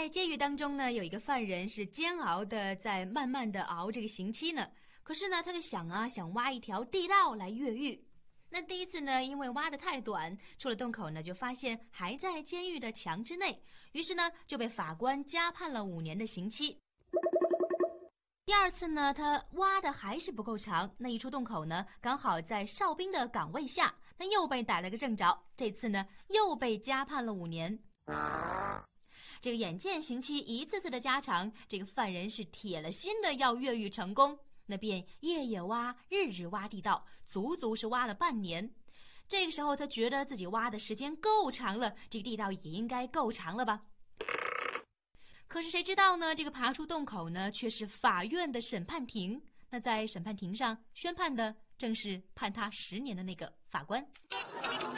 在监狱当中呢，有一个犯人是煎熬的在慢慢的熬这个刑期呢。可是呢，他就想挖一条地道来越狱。那第一次呢，因为挖得太短，出了洞口呢，就发现还在监狱的墙之内，于是呢，就被法官加判了5年的刑期。第二次呢，他挖的还是不够长，那一出洞口呢，刚好在哨兵的岗位下，那又被逮了个正着。这次呢，又被加判了5年。这个眼见刑期一次次的加长，这个犯人是铁了心的要越狱成功，那便夜夜挖，日日挖地道，足足是挖了半年。这个时候他觉得自己挖的时间够长了，这个地道也应该够长了吧。可是谁知道呢，这个爬出洞口呢，却是法院的审判庭。那在审判庭上宣判的正是判他10年的那个法官。